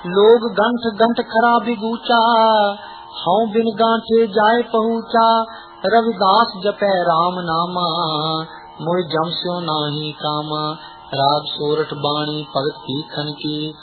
लोग गंठ गंठ खरा बिगूचा, हऊँ बिन गांठे जाए पहुँचा। रविदास जपै राम नामा, मोहि जम स्यो नाही कामा। राग सोरठ बाणी भगत की खन की,